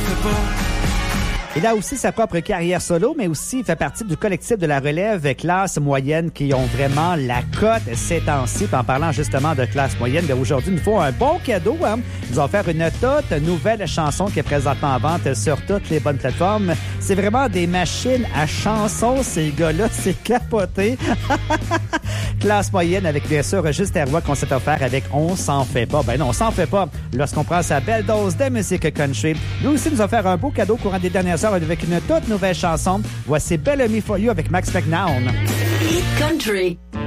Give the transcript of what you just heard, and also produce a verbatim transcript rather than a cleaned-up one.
fait pas. Il a aussi sa propre carrière solo, mais aussi il fait partie du collectif de la relève classe moyenne qui ont vraiment la cote ces temps-ci. Puis en parlant justement de classe moyenne, bien aujourd'hui, il nous faut un bon cadeau. Hein? Ils vont faire une toute nouvelle chanson qui est présentement en vente sur toutes les bonnes plateformes. C'est vraiment des machines à chansons, ces gars-là. C'est capoté. Classe moyenne avec bien sûr Juste Hervois qu'on s'est offert avec On s'en fait pas. Ben non, on s'en fait pas lorsqu'on prend sa belle dose de musique country. Lui aussi nous a offert un beau cadeau au courant des dernières heures avec une toute nouvelle chanson. Voici Bellamy for You avec Max McNown. Hit Country.